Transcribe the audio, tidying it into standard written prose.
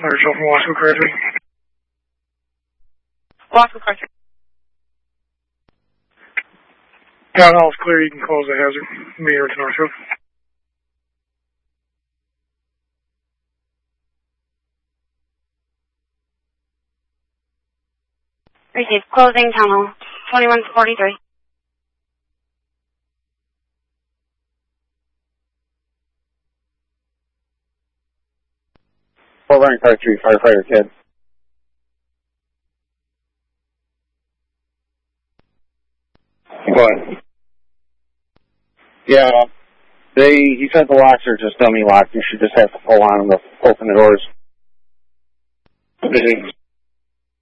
Larry Shell from Wasco Car 3. Wasco Car 3. Town hall's clear, you can close the hazard. Main road to Northfield. Received. Closing town hall. 2143. Fort Ryan Car 3, firefighter Ted. Go ahead. Yeah, he said the locks are just dummy locks. You should just have to pull on them to open the doors.